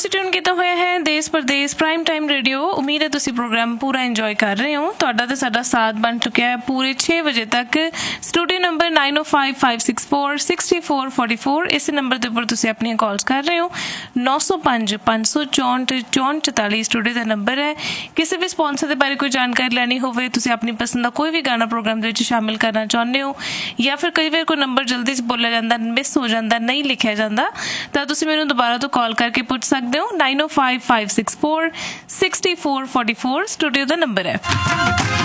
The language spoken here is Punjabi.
ਟਿਊਨ ਕੀਤਾ ਹੋਇਆ ਹੈ ਦੇਸ਼ ਪ੍ਰਦੇਸ਼ ਪ੍ਰਾਈਮ ਟਾਈਮ ਰੇਡੀਓ। ਉਮੀਦ ਹੈ ਤੁਸੀਂ ਪ੍ਰੋਗਰਾਮ ਪੂਰਾ ਇੰਜੋਏ ਕਰ ਰਹੇ ਹੋ। ਤੁਹਾਡਾ ਤੇ ਸਾਡਾ ਸਾਥ ਬਣ ਚੁੱਕਿਆ ਹੈ ਪੂਰੇ 6 ਵਜੇ ਤੱਕ। ਸਟੂਡੀਓ ਨੰਬਰ 9055646444 ਇਸ ਨੰਬਰ ਦੇ ਉੱਪਰ ਤੁਸੀਂ ਆਪਣੀਆਂ ਕਾਲਸ ਕਰ ਰਹੇ ਹੋ। 9055646444 ਸਟੂਡੀਓ ਦਾ ਨੰਬਰ ਹੈ। ਕਿਸੇ ਵੀ ਸਪਾਂਸਰ ਦੇ ਬਾਰੇ ਕੋਈ ਜਾਣਕਾਰੀ ਲੈਣੀ ਹੋਵੇ, ਤੁਸੀਂ ਆਪਣੀ ਪਸੰਦ ਦਾ ਕੋਈ ਵੀ ਗਾਣਾ ਪ੍ਰੋਗਰਾਮ ਦੇ ਵਿੱਚ ਸ਼ਾਮਿਲ ਕਰਨਾ ਚਾਹੁੰਦੇ ਹੋ, ਜਾਂ ਫਿਰ ਕਈ ਵਾਰ ਕੋਈ ਨੰਬਰ ਜਲਦੀ 'ਚ ਬੋਲਿਆ ਜਾਂਦਾ, ਮਿਸ ਹੋ ਜਾਂਦਾ, ਨਹੀਂ ਲਿਖਿਆ ਜਾਂਦਾ, ਤਾਂ ਤੁਸੀਂ ਮੈਨੂੰ ਦੁਬਾਰਾ ਤੋਂ ਕਾਲ ਕਰਕੇ ਪੁੱਛ ਸਕਦੇ ਹੋ। 9055646444 ਸਟੂਡੀਓ ਦਾ ਨੰਬਰ ਹੈ।